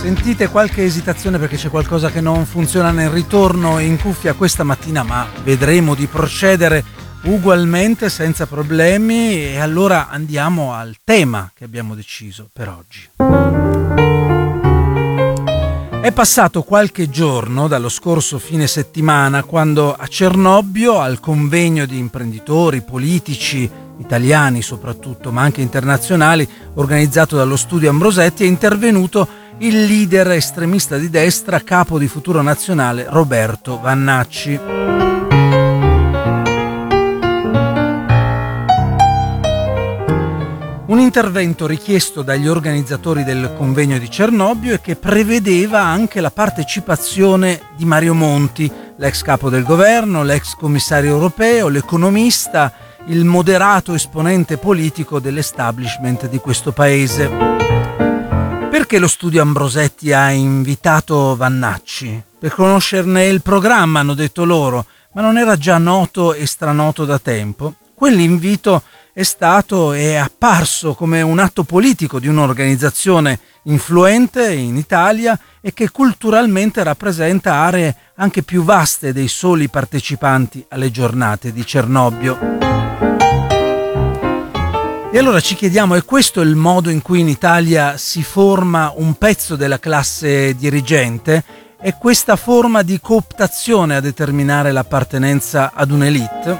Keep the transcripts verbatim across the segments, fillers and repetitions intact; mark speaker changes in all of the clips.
Speaker 1: Sentite qualche esitazione perché c'è qualcosa che non funziona nel ritorno in cuffia questa mattina, ma vedremo di procedere ugualmente senza problemi. E allora andiamo al tema che abbiamo deciso per oggi. È passato qualche giorno dallo scorso fine settimana quando a Cernobbio, al convegno di imprenditori, politici, italiani soprattutto, ma anche internazionali, organizzato dallo Studio Ambrosetti, è intervenuto il leader estremista di destra, capo di Futuro Nazionale, Roberto Vannacci. Un intervento richiesto dagli organizzatori del convegno di Cernobbio e che prevedeva anche la partecipazione di Mario Monti, l'ex capo del governo, l'ex commissario europeo, l'economista, il moderato esponente politico dell'establishment di questo paese. Perché lo Studio Ambrosetti ha invitato Vannacci? Per conoscerne il programma, hanno detto loro, ma non era già noto e stranoto da tempo? Quell'invito è stato e è apparso come un atto politico di un'organizzazione influente in Italia e che culturalmente rappresenta aree anche più vaste dei soli partecipanti alle giornate di Cernobbio. E allora ci chiediamo, è questo il modo in cui in Italia si forma un pezzo della classe dirigente? È questa forma di cooptazione a determinare l'appartenenza ad un'elite?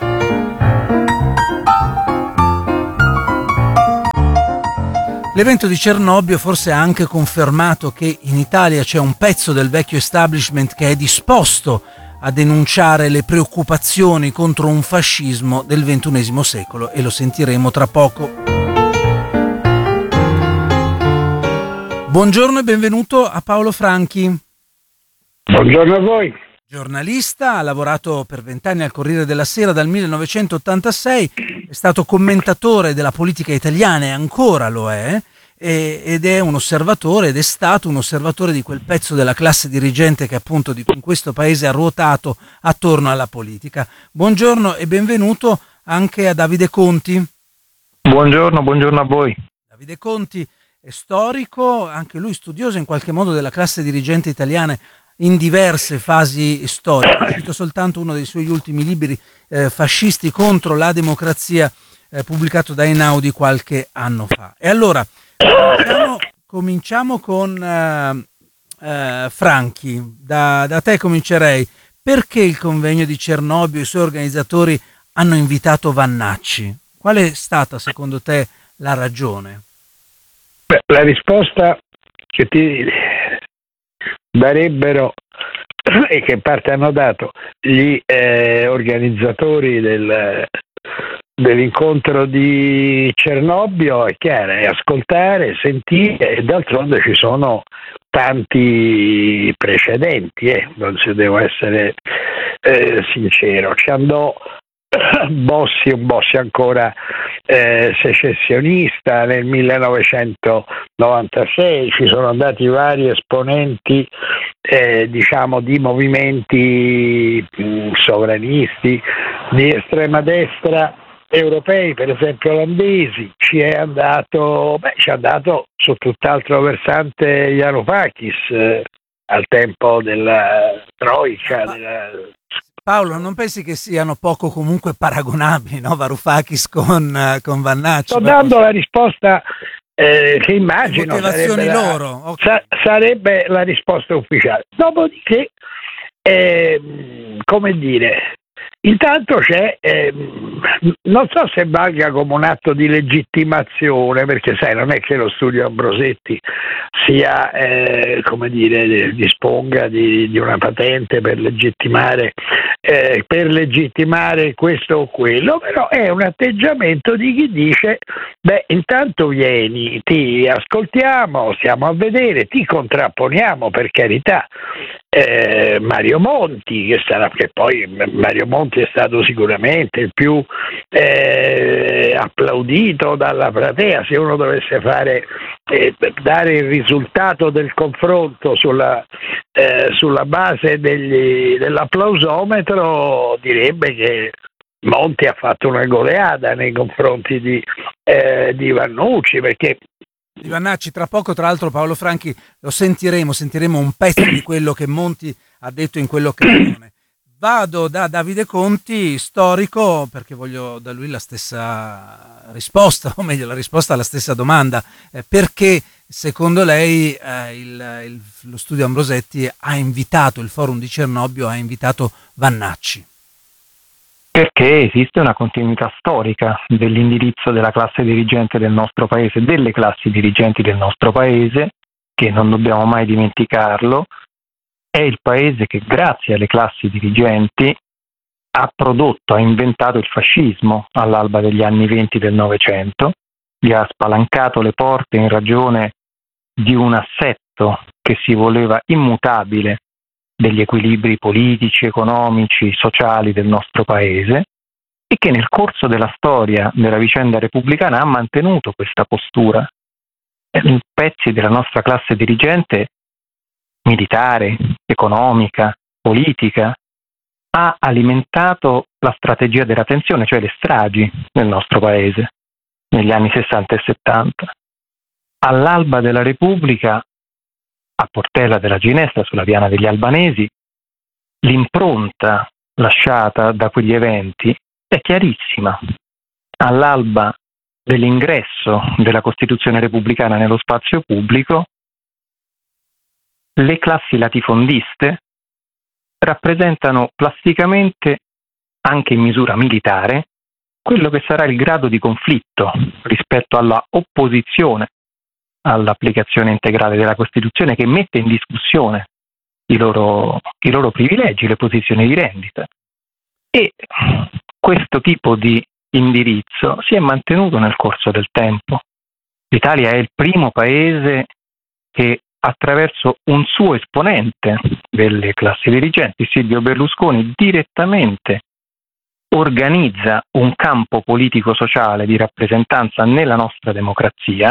Speaker 1: L'evento di Cernobbio forse ha anche confermato che in Italia c'è un pezzo del vecchio establishment che è disposto a denunciare le preoccupazioni contro un fascismo del ventunesimo secolo, e lo sentiremo tra poco. Buongiorno e benvenuto a Paolo Franchi.
Speaker 2: Buongiorno a voi.
Speaker 1: Giornalista, ha lavorato per vent'anni al Corriere della Sera dal millenovecentottantasei, è stato commentatore della politica italiana e ancora lo è, ed è un osservatore ed è stato un osservatore di quel pezzo della classe dirigente che appunto di, in questo paese ha ruotato attorno alla politica. Buongiorno e benvenuto anche a Davide Conti.
Speaker 2: Buongiorno, buongiorno a voi.
Speaker 1: Davide Conti è storico, anche lui studioso in qualche modo della classe dirigente italiana in diverse fasi storiche. Cito soltanto uno dei suoi ultimi libri, eh, Fascisti contro la democrazia, eh, pubblicato da Einaudi qualche anno fa. E allora Cominciamo, cominciamo con uh, uh, Franchi, da, da te comincerei. Perché il convegno di Cernobbio e i suoi organizzatori hanno invitato Vannacci? Qual è stata secondo te la ragione?
Speaker 2: Beh, la risposta che ti darebbero e che in parte hanno dato gli eh, organizzatori del dell'incontro di Cernobbio è chiara, è ascoltare, sentire, e d'altronde ci sono tanti precedenti, eh, non se devo essere eh, sincero. Ci andò Bossi, un Bossi ancora eh, secessionista nel millenovecentonovantasei, ci sono andati vari esponenti eh, diciamo di movimenti mh, sovranisti di estrema destra europei, per esempio olandesi. Ci è andato, beh, ci è andato su tutt'altro versante Varoufakis eh, al tempo della Troica.
Speaker 1: Ma,
Speaker 2: della...
Speaker 1: Paolo, non pensi che siano poco comunque paragonabili, no? Varoufakis con, uh, con Vannacci?
Speaker 2: Sto dando la risposta eh, che immagino
Speaker 1: motivazioni
Speaker 2: sarebbe la,
Speaker 1: loro. Okay.
Speaker 2: sa, sarebbe la risposta ufficiale. Dopodiché, eh, come dire, intanto c'è, eh, non so se valga come un atto di legittimazione, perché sai, non è che lo Studio Ambrosetti sia, eh, come dire, disponga di, di una patente per legittimare, eh, per legittimare questo o quello, però è un atteggiamento di chi dice, beh, intanto vieni, ti ascoltiamo, stiamo a vedere, ti contrapponiamo, per carità. Eh, Mario Monti, che sarà, che poi Mario Monti è stato sicuramente il più eh, applaudito dalla platea. Se uno dovesse fare eh, dare il risultato del confronto sulla, eh, sulla base degli, dell'applausometro, direbbe che Monti ha fatto una goleada nei confronti di, eh, di Vannucci, perché
Speaker 1: di Vannacci. Tra poco, tra l'altro, Paolo Franchi lo sentiremo, sentiremo un pezzo di quello che Monti ha detto in quell'occasione. Vado da Davide Conti, storico, perché voglio da lui la stessa risposta, o meglio la risposta alla stessa domanda. Eh, perché secondo lei eh, il, il, lo studio Ambrosetti ha invitato, il forum di Cernobbio ha invitato Vannacci?
Speaker 3: Perché esiste una continuità storica dell'indirizzo della classe dirigente del nostro paese, delle classi dirigenti del nostro paese, che non dobbiamo mai dimenticarlo. È il paese che grazie alle classi dirigenti ha prodotto, ha inventato il fascismo all'alba degli anni venti del Novecento, gli ha spalancato le porte in ragione di un assetto che si voleva immutabile degli equilibri politici, economici, sociali del nostro paese, e che nel corso della storia della vicenda repubblicana ha mantenuto questa postura. E pezzi della nostra classe dirigente militare, economica, politica, ha alimentato la strategia della tensione, cioè le stragi nel nostro paese, negli anni sessanta e settanta. All'alba della Repubblica, a Portella della Ginestra, sulla Piana degli Albanesi, l'impronta lasciata da quegli eventi è chiarissima. All'alba dell'ingresso della Costituzione repubblicana nello spazio pubblico, le classi latifondiste rappresentano plasticamente, anche in misura militare, quello che sarà il grado di conflitto rispetto alla opposizione all'applicazione integrale della Costituzione, che mette in discussione i loro, i loro privilegi, le posizioni di rendita. E questo tipo di indirizzo si è mantenuto nel corso del tempo. L'Italia è il primo paese che attraverso un suo esponente delle classi dirigenti, Silvio Berlusconi, direttamente organizza un campo politico-sociale di rappresentanza nella nostra democrazia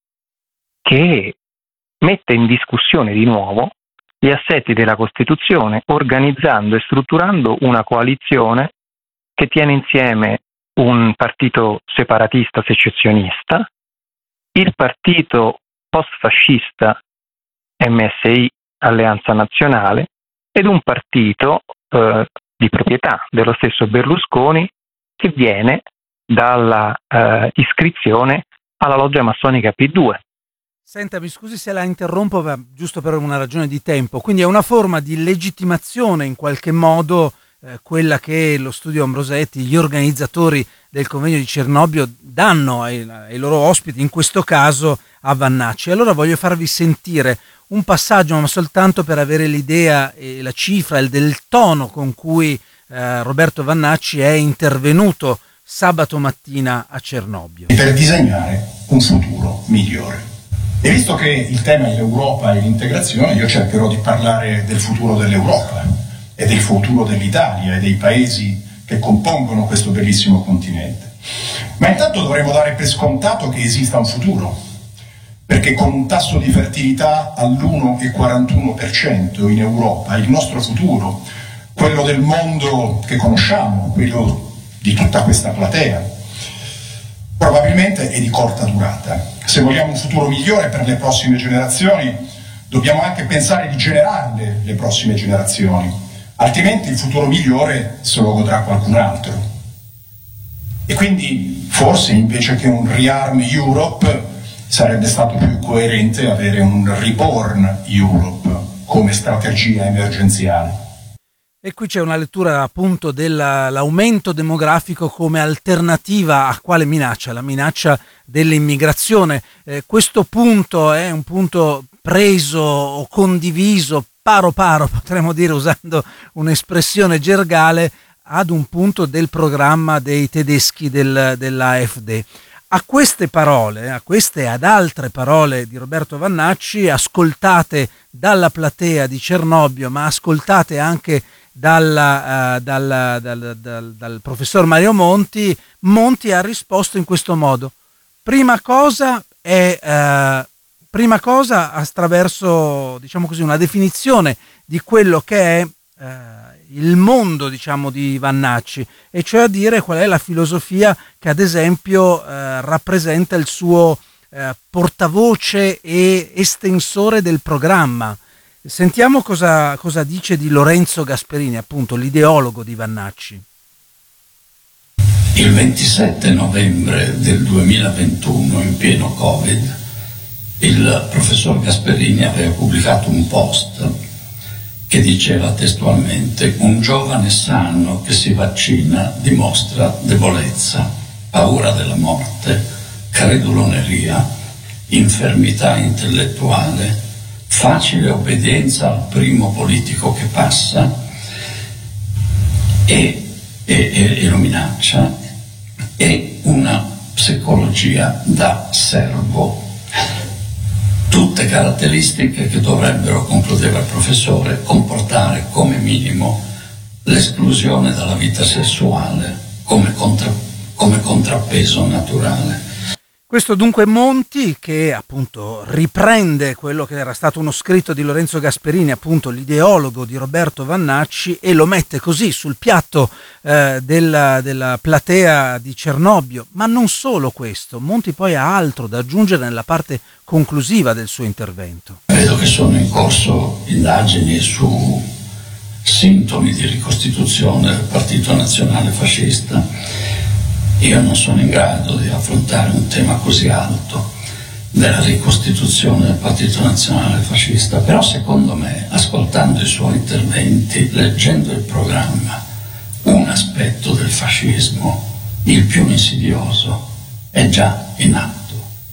Speaker 3: che mette in discussione di nuovo gli assetti della Costituzione, organizzando e strutturando una coalizione che tiene insieme un partito separatista secessionista, il partito post-fascista M S I, Alleanza Nazionale, ed un partito eh, di proprietà dello stesso Berlusconi che viene dalla eh, iscrizione alla loggia massonica P due.
Speaker 1: Senta, mi scusi se la interrompo, ma giusto per una ragione di tempo. Quindi è una forma di legittimazione in qualche modo eh, quella che lo studio Ambrosetti, gli organizzatori del convegno di Cernobbio danno ai, ai loro ospiti, in questo caso a Vannacci. Allora voglio farvi sentire un passaggio, ma soltanto per avere l'idea e la cifra il del tono con cui eh, Roberto Vannacci è intervenuto sabato mattina a Cernobbio.
Speaker 4: Per disegnare un futuro migliore. E visto che il tema è l'Europa e l'integrazione, io cercherò di parlare del futuro dell'Europa e del futuro dell'Italia e dei paesi che compongono questo bellissimo continente. Ma intanto dovremo dare per scontato che esista un futuro, perché con un tasso di fertilità all'uno virgola quarantuno per cento in Europa, il nostro futuro, quello del mondo che conosciamo, quello di tutta questa platea, probabilmente è di corta durata. Se vogliamo un futuro migliore per le prossime generazioni, dobbiamo anche pensare di generarle le prossime generazioni, altrimenti il futuro migliore se lo godrà qualcun altro. E quindi forse invece che un Rearm Europe sarebbe stato più coerente avere un Reborn Europe come strategia emergenziale.
Speaker 1: E qui c'è una lettura appunto dell'aumento demografico come alternativa a quale minaccia? La minaccia dell'immigrazione. Eh, questo punto è un punto preso o condiviso paro paro, potremmo dire usando un'espressione gergale, ad un punto del programma dei tedeschi del, dell'A F D. A queste parole, a queste e ad altre parole di Roberto Vannacci, ascoltate dalla platea di Cernobbio, ma ascoltate anche dalla, uh, dal, dal, dal, dal professor Mario Monti, Monti ha risposto in questo modo. Prima cosa è uh, prima cosa attraverso, diciamo così, una definizione di quello che è uh, il mondo, diciamo, di Vannacci, e cioè a dire qual è la filosofia che ad esempio eh, rappresenta il suo eh, portavoce e estensore del programma. Sentiamo cosa, cosa dice di Lorenzo Gasperini, appunto l'ideologo di Vannacci.
Speaker 5: Il ventisette novembre del duemilaventuno, in pieno Covid, il professor Gasperini aveva pubblicato un post che diceva testualmente: un giovane sano che si vaccina dimostra debolezza, paura della morte, creduloneria, infermità intellettuale, facile obbedienza al primo politico che passa e, e, e, e lo minaccia, e una psicologia da servo. Tutte caratteristiche che dovrebbero, concludeva il professore, comportare come minimo l'esclusione dalla vita sessuale come, contra, come contrappeso naturale.
Speaker 1: Questo dunque Monti, che appunto riprende quello che era stato uno scritto di Lorenzo Gasperini, appunto l'ideologo di Roberto Vannacci, e lo mette così sul piatto eh, della, della platea di Cernobbio. Ma non solo questo, Monti poi ha altro da aggiungere nella parte conclusiva del suo intervento.
Speaker 5: Vedo che sono in corso indagini su sintomi di ricostituzione del Partito Nazionale Fascista. Io non sono in grado di affrontare un tema così alto della ricostituzione del Partito Nazionale Fascista, però secondo me, ascoltando i suoi interventi, leggendo il programma, un aspetto del fascismo, il più insidioso, è già in atto.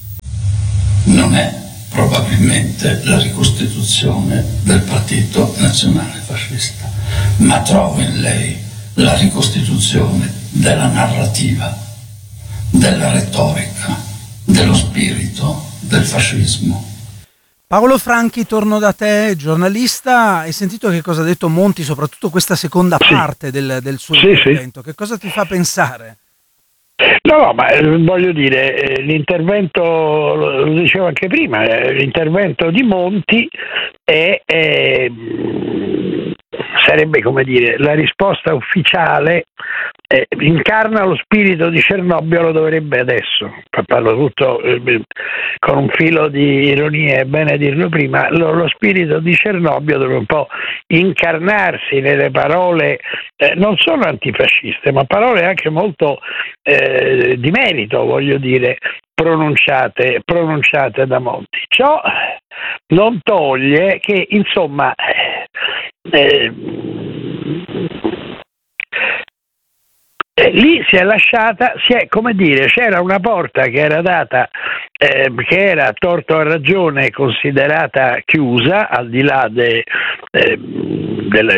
Speaker 5: Non è probabilmente la ricostituzione del Partito Nazionale Fascista, ma trovo in lei la ricostituzione della narrativa, della retorica, dello spirito del fascismo.
Speaker 1: Paolo Franchi, torno da te, giornalista. Hai sentito che cosa ha detto Monti, soprattutto questa seconda sì. parte del, del suo sì, intervento? Sì. Che cosa ti fa pensare?
Speaker 2: No, no, ma voglio dire, l'intervento, lo dicevo anche prima, l'intervento di Monti è, è sarebbe, come dire, la risposta ufficiale, eh, incarna lo spirito di Cernobbio, lo dovrebbe adesso, parlo tutto eh, con un filo di ironia, è bene dirlo prima, lo, lo spirito di Cernobbio dovrebbe un po' incarnarsi nelle parole, eh, non solo antifasciste, ma parole anche molto eh, di merito, voglio dire, pronunciate, pronunciate da Monti. Ciò non toglie che, insomma, eh, eh, lì si è lasciata, si è, come dire, c'era una porta che era data, eh, che era, torto a ragione, considerata chiusa, al di là de, eh, della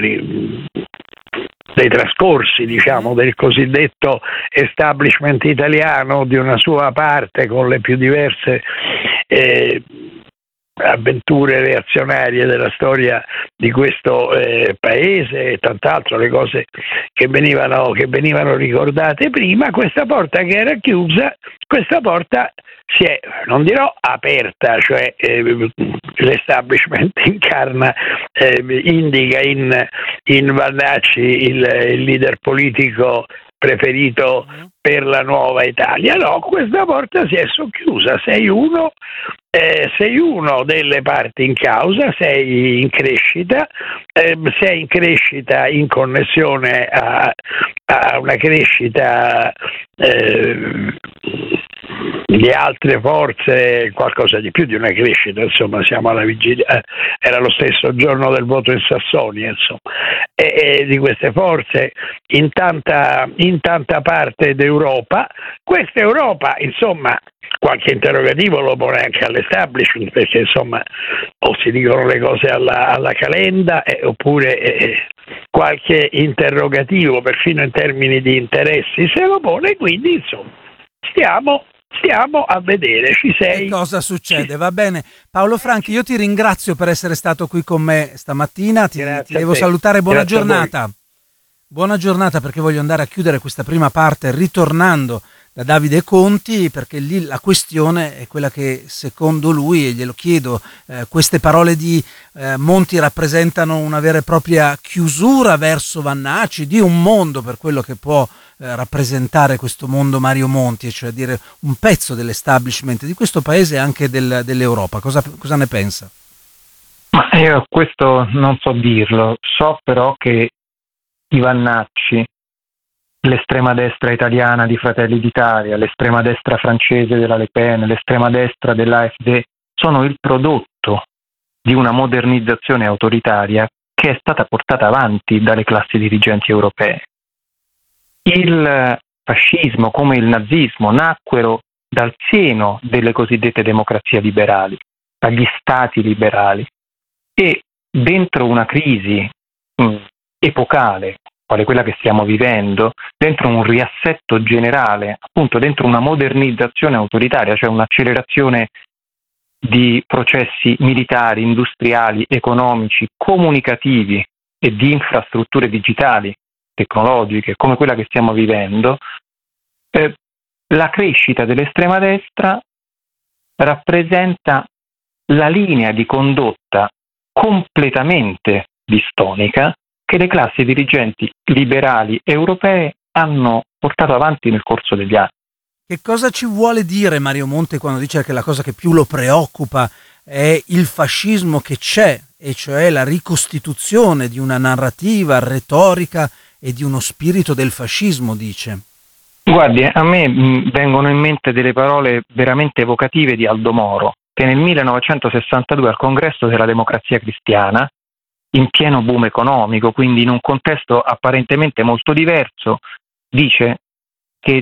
Speaker 2: dei trascorsi, diciamo, del cosiddetto establishment italiano, di una sua parte con le più diverse eh, avventure reazionarie della storia di questo eh, paese e tant'altro, le cose che venivano, che venivano ricordate prima. Questa porta che era chiusa, questa porta si è, non dirò aperta, cioè eh, l'establishment incarna, eh, indica in, in Vannacci il, il leader politico preferito per la nuova Italia. No, questa porta si è socchiusa, sei uno, eh, sei uno delle parti in causa, sei in crescita, eh, sei in crescita in connessione a, a una crescita eh, di altre forze, qualcosa di più di una crescita, insomma, siamo alla vigilia, eh, era lo stesso giorno del voto in Sassonia, insomma, e, e di queste forze in tanta, in tanta parte d'Europa. Questa Europa, insomma, qualche interrogativo lo pone anche all'establishment, perché insomma o si dicono le cose alla, alla Calenda, eh, oppure eh, qualche interrogativo perfino in termini di interessi se lo pone, quindi insomma stiamo Stiamo a vedere, ci sei.
Speaker 1: Che cosa succede? Va bene. Paolo Franchi, io ti ringrazio per essere stato qui con me stamattina, ti, ti devo salutare, buona Grazie giornata. Buona giornata, perché voglio andare a chiudere questa prima parte ritornando da Davide Conti, perché lì la questione è quella che secondo lui, e glielo chiedo, eh, queste parole di eh, Monti rappresentano una vera e propria chiusura verso Vannacci, di un mondo per quello che può eh, rappresentare questo mondo Mario Monti, cioè dire un pezzo dell'establishment di questo paese e anche del, dell'Europa. Cosa, cosa ne pensa?
Speaker 3: Ma io questo non so dirlo, so però che i Vannacci, l'estrema destra italiana di Fratelli d'Italia, l'estrema destra francese della Le Pen, l'estrema destra dell'A F D sono il prodotto di una modernizzazione autoritaria che è stata portata avanti dalle classi dirigenti europee. Il fascismo, come il nazismo, nacquero dal seno delle cosiddette democrazie liberali, dagli stati liberali, e dentro una crisi mh, epocale, quale quella che stiamo vivendo, dentro un riassetto generale, appunto dentro una modernizzazione autoritaria, cioè un'accelerazione di processi militari, industriali, economici, comunicativi e di infrastrutture digitali, tecnologiche, come quella che stiamo vivendo, eh, la crescita dell'estrema destra rappresenta la linea di condotta completamente distonica che le classi dirigenti liberali europee hanno portato avanti nel corso degli anni.
Speaker 1: Che cosa ci vuole dire Mario Monti quando dice che la cosa che più lo preoccupa è il fascismo che c'è, e cioè la ricostituzione di una narrativa retorica e di uno spirito del fascismo, dice?
Speaker 3: Guardi, a me mh, vengono in mente delle parole veramente evocative di Aldo Moro, che nel millenovecentosessantadue al Congresso della Democrazia Cristiana, in pieno boom economico, quindi in un contesto apparentemente molto diverso, dice che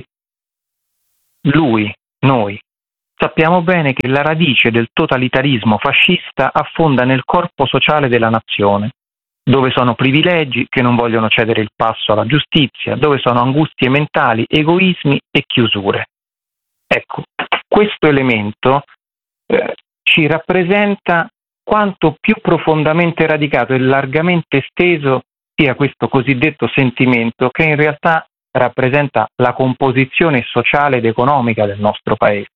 Speaker 3: lui, noi, sappiamo bene che la radice del totalitarismo fascista affonda nel corpo sociale della nazione, dove sono privilegi che non vogliono cedere il passo alla giustizia, dove sono angustie mentali, egoismi e chiusure. Ecco, questo elemento eh, ci rappresenta quanto più profondamente radicato e largamente esteso sia questo cosiddetto sentimento, che in realtà rappresenta la composizione sociale ed economica del nostro paese.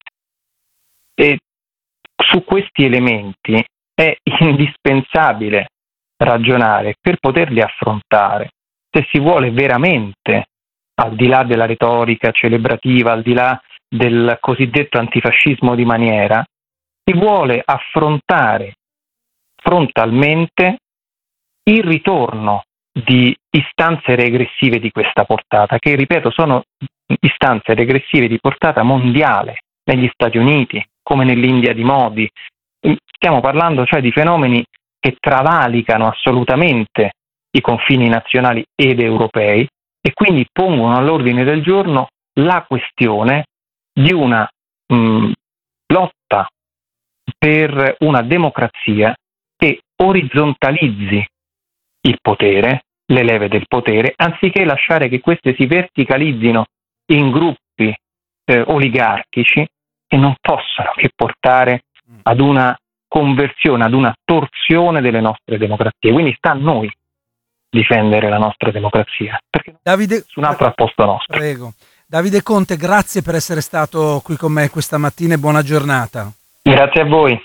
Speaker 3: E su questi elementi è indispensabile ragionare per poterli affrontare, se si vuole veramente, al di là della retorica celebrativa, al di là del cosiddetto antifascismo di maniera, si vuole affrontare frontalmente il ritorno di istanze regressive di questa portata, che ripeto sono istanze regressive di portata mondiale, negli Stati Uniti, come nell'India di Modi. Stiamo parlando cioè di fenomeni che travalicano assolutamente i confini nazionali ed europei e quindi pongono all'ordine del giorno la questione di una mh, lotta per una democrazia che orizzontalizzi il potere, le leve del potere, anziché lasciare che queste si verticalizzino in gruppi eh, oligarchici che non possono che portare ad una conversione, ad una torsione delle nostre democrazie. Quindi sta a noi difendere la nostra democrazia, perché
Speaker 1: Davide,
Speaker 3: nessun altro al posto nostro.
Speaker 1: Prego. Davide Conte, grazie per essere stato qui con me questa mattina e buona giornata.
Speaker 3: Grazie a voi.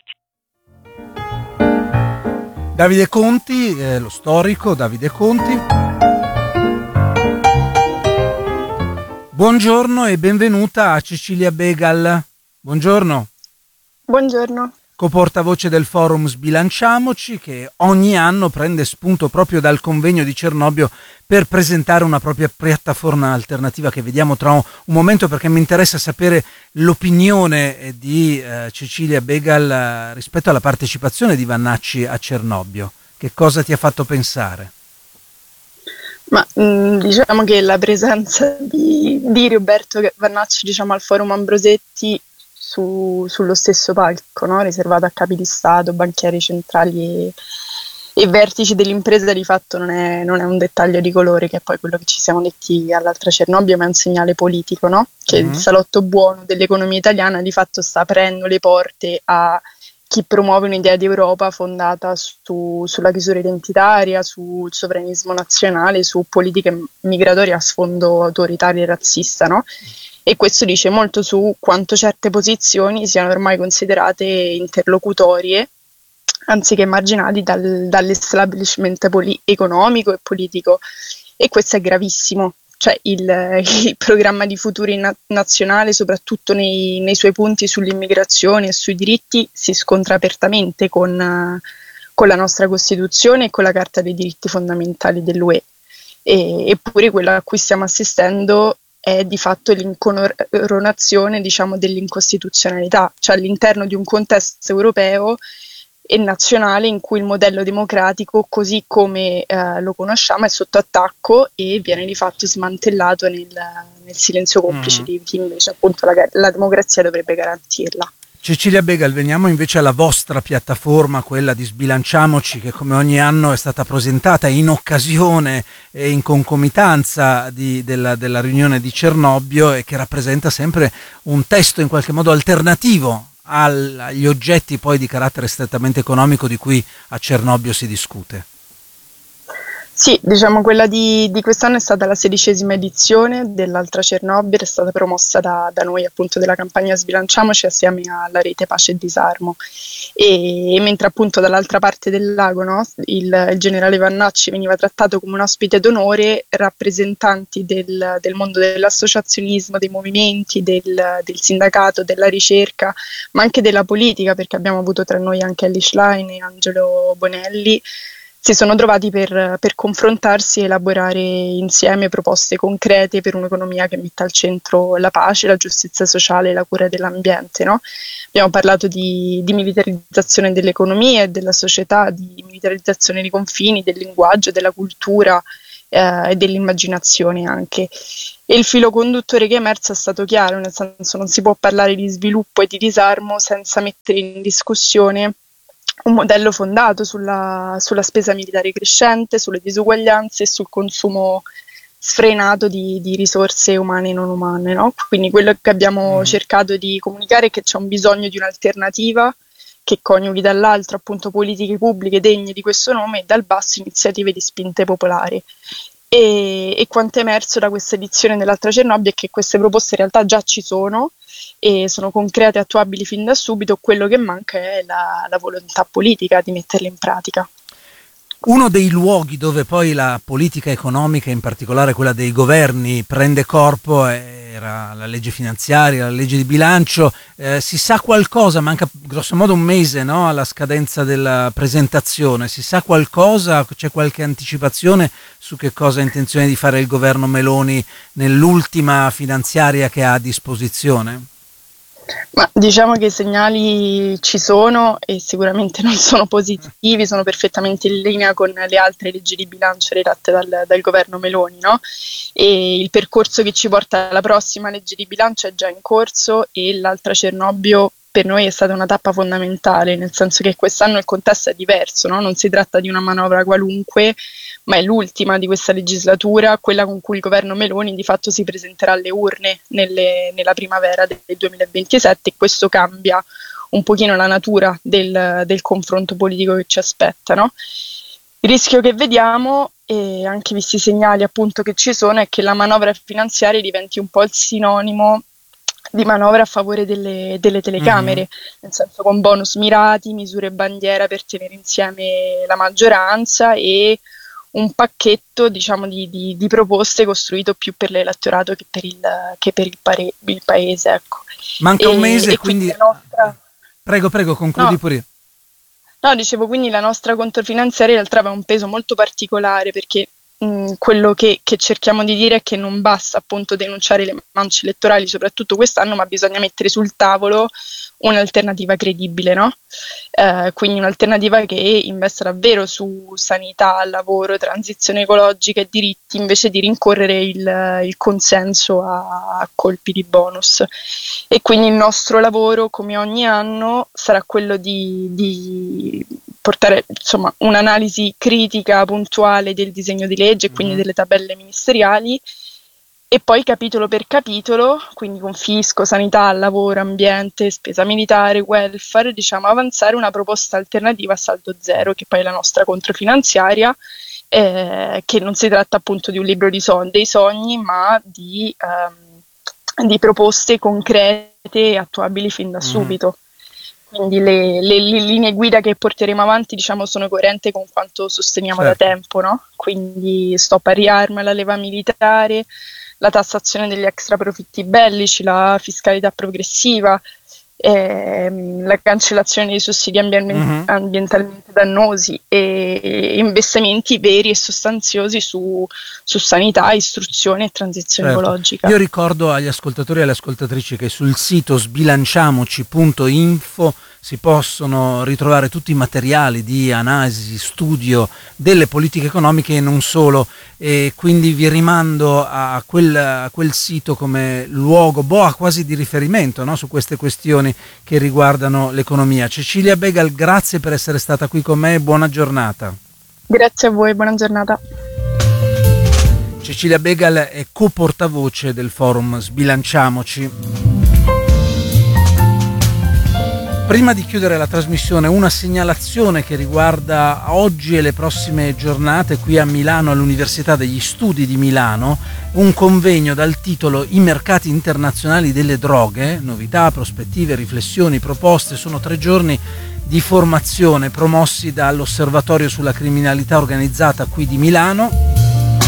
Speaker 1: Davide Conti, eh, lo storico Davide Conti. Buongiorno e benvenuta a Cecilia Begal. Buongiorno.
Speaker 6: Buongiorno.
Speaker 1: Coportavoce del forum Sbilanciamoci, che ogni anno prende spunto proprio dal convegno di Cernobbio per presentare una propria piattaforma alternativa che vediamo tra un momento, perché mi interessa sapere l'opinione di eh, Cecilia Begal eh, rispetto alla partecipazione di Vannacci a Cernobbio. Che cosa ti ha fatto pensare?
Speaker 6: Ma mh, diciamo che la presenza di, di Roberto Vannacci, diciamo, al forum Ambrosetti Su, sullo stesso palco, no? Riservato a capi di Stato, banchieri centrali e, e vertici dell'impresa, di fatto non è, non è un dettaglio di colore, che è poi quello che ci siamo detti all'altra Cernobbio, ma è un segnale politico, no? Che mm-hmm. il salotto buono dell'economia italiana di fatto sta aprendo le porte a chi promuove un'idea di Europa fondata su, sulla chiusura identitaria, sul sovranismo nazionale, su politiche migratorie a sfondo autoritario e razzista, no? E questo dice molto su quanto certe posizioni siano ormai considerate interlocutorie, anziché marginali dal, dall'establishment poli- economico e politico. E questo è gravissimo, cioè il, il programma di futuro na- nazionale, soprattutto nei, nei suoi punti sull'immigrazione e sui diritti, si scontra apertamente con, uh, con la nostra Costituzione e con la Carta dei diritti fondamentali dell'U E. E, eppure quello a cui stiamo assistendo è di fatto l'incoronazione, diciamo, dell'incostituzionalità, cioè all'interno di un contesto europeo e nazionale in cui il modello democratico, così come eh, lo conosciamo, è sotto attacco e viene di fatto smantellato nel, nel silenzio complice mm. di chi invece appunto la, la democrazia dovrebbe garantirla.
Speaker 1: Cecilia Begal, veniamo invece alla vostra piattaforma, quella di Sbilanciamoci, che come ogni anno è stata presentata in occasione e in concomitanza di, della, della riunione di Cernobbio e che rappresenta sempre un testo in qualche modo alternativo al, agli oggetti poi di carattere strettamente economico di cui a Cernobbio si discute.
Speaker 6: Sì, diciamo quella di, di quest'anno è stata la sedicesima edizione dell'altra Cernobbio, è stata promossa da, da noi appunto della campagna Sbilanciamoci assieme alla rete Pace e Disarmo e, e mentre appunto dall'altra parte del lago, no, il, il generale Vannacci veniva trattato come un ospite d'onore, rappresentanti del, del mondo dell'associazionismo, dei movimenti, del, del sindacato, della ricerca, ma anche della politica, perché abbiamo avuto tra noi anche Elly Schlein e Angelo Bonelli, si sono trovati per, per confrontarsi e elaborare insieme proposte concrete per un'economia che metta al centro la pace, la giustizia sociale e la cura dell'ambiente. No? Abbiamo parlato di, di militarizzazione dell'economia e della società, di militarizzazione dei confini, del linguaggio, della cultura eh, e dell'immaginazione anche. E il filo conduttore che è emerso è stato chiaro, nel senso non si può parlare di sviluppo e di disarmo senza mettere in discussione un modello fondato sulla, sulla spesa militare crescente, sulle disuguaglianze e sul consumo sfrenato di, di risorse umane e non umane. No? Quindi quello che abbiamo mm. cercato di comunicare è che c'è un bisogno di un'alternativa che coniughi dall'altro appunto politiche pubbliche degne di questo nome e dal basso iniziative di spinte popolari. E, e quanto è emerso da questa edizione dell'altra Cernobbio è che queste proposte in realtà già ci sono e sono concrete e attuabili fin da subito, quello che manca è la, la volontà politica di metterle in pratica.
Speaker 1: Uno dei luoghi dove poi la politica economica, in particolare quella dei governi, prende corpo era la legge finanziaria, la legge di bilancio. Eh, si sa qualcosa, manca grosso modo un mese, no, alla scadenza della presentazione, si sa qualcosa, c'è qualche anticipazione su che cosa ha intenzione di fare il governo Meloni nell'ultima finanziaria che ha a disposizione?
Speaker 6: Ma diciamo che i segnali ci sono e sicuramente non sono positivi, sono perfettamente in linea con le altre leggi di bilancio redatte dal, dal governo Meloni, no? E il percorso che ci porta alla prossima legge di bilancio è già in corso e l'altra Cernobbio per noi è stata una tappa fondamentale, nel senso che quest'anno il contesto è diverso, no? Non si tratta di una manovra qualunque, ma è l'ultima di questa legislatura, quella con cui il governo Meloni di fatto si presenterà alle urne nelle, nella primavera del duemilaventisette e questo cambia un pochino la natura del, del confronto politico che ci aspetta. No? Il rischio che vediamo, e anche visti i segnali appunto che ci sono, è che la manovra finanziaria diventi un po' il sinonimo di manovra a favore delle, delle telecamere, mm-hmm. nel senso con bonus mirati, misure bandiera per tenere insieme la maggioranza e un pacchetto diciamo di, di, di proposte costruito più per l'elettorato che per il, che per il, pare, il paese. Ecco.
Speaker 1: Manca
Speaker 6: e,
Speaker 1: un mese,
Speaker 6: e
Speaker 1: quindi...
Speaker 6: quindi nostra...
Speaker 1: Prego, prego, concludi
Speaker 6: no.
Speaker 1: pure.
Speaker 6: No, dicevo, quindi la nostra controfinanziaria in realtà aveva un peso molto particolare perché mh, quello che, che cerchiamo di dire è che non basta appunto denunciare le mance elettorali, soprattutto quest'anno, ma bisogna mettere sul tavolo un'alternativa credibile, no? Eh, quindi un'alternativa che investa davvero su sanità, lavoro, transizione ecologica e diritti invece di rincorrere il, il consenso a, a colpi di bonus. E quindi il nostro lavoro, come ogni anno, sarà quello di, di portare insomma un'analisi critica, puntuale del disegno di legge e quindi delle tabelle ministeriali e poi capitolo per capitolo, quindi con fisco, sanità, lavoro, ambiente, spesa militare, welfare, diciamo avanzare una proposta alternativa a saldo zero, che poi è la nostra controfinanziaria, eh, che non si tratta appunto di un libro di sogni, dei sogni, ma di, ehm, di proposte concrete e attuabili fin da subito. quindi le, le, le linee guida che porteremo avanti, diciamo, sono coerenti con quanto sosteniamo certo. da tempo, no? Quindi stop a riarme, la leva militare, la tassazione degli extraprofitti bellici, la fiscalità progressiva, ehm, la cancellazione dei sussidi ambien- mm-hmm. ambientalmente dannosi e investimenti veri e sostanziosi su, su sanità, istruzione e transizione
Speaker 1: certo.
Speaker 6: ecologica.
Speaker 1: Io ricordo agli ascoltatori e alle ascoltatrici che sul sito sbilanciamoci punto info si possono ritrovare tutti i materiali di analisi, studio delle politiche economiche e non solo, e quindi vi rimando a quel, a quel sito come luogo, boa quasi di riferimento, no? Su queste questioni che riguardano l'economia. Cecilia Begal, grazie per essere stata qui con me e buona giornata.
Speaker 6: Grazie a voi, buona giornata.
Speaker 1: Cecilia Begal è co-portavoce del forum Sbilanciamoci. Prima di chiudere la trasmissione, una segnalazione che riguarda oggi e le prossime giornate qui a Milano, all'Università degli Studi di Milano, un convegno dal titolo I mercati internazionali delle droghe, novità, prospettive, riflessioni, proposte. Sono tre giorni di formazione promossi dall'Osservatorio sulla criminalità organizzata qui di Milano.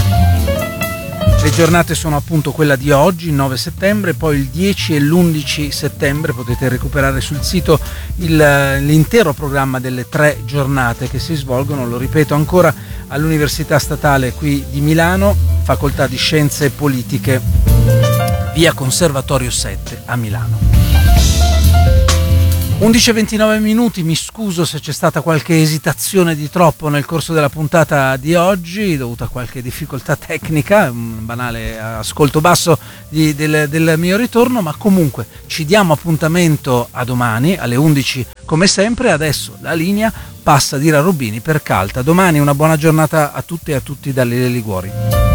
Speaker 1: Le giornate sono appunto quella di oggi, il nove settembre, poi il dieci e l'undici settembre. Potete recuperare sul sito il, l'intero programma delle tre giornate che si svolgono, lo ripeto ancora, all'Università Statale qui di Milano, Facoltà di Scienze Politiche, via Conservatorio sette a Milano. undici e ventinove minuti, mi scuso se c'è stata qualche esitazione di troppo nel corso della puntata di oggi, dovuta a qualche difficoltà tecnica, un banale ascolto basso di, del, del mio ritorno, ma comunque ci diamo appuntamento a domani alle undici come sempre. Adesso la linea passa a Ira Rubini per Calta. Domani una buona giornata a tutte e a tutti da Lele Liguori.